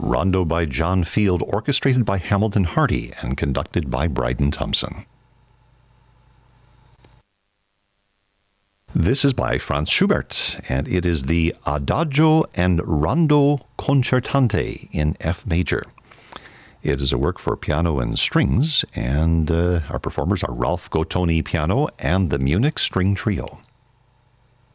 Rondo by John Field, orchestrated by Hamilton Hardy and conducted by Bryden Thompson. This is by Franz Schubert, and it is the Adagio and Rondo Concertante in F major. It is a work for piano and strings, and our performers are Ralph Gottoni piano and the Munich String Trio.